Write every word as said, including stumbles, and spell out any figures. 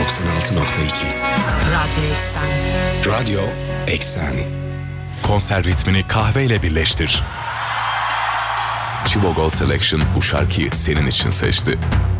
doksan altı nokta iki. Radyo Eksen. Radyo Eksen. Konser ritmini kahveyle birleştir. Chivo Gold Selection bu şarkıyı senin için seçti.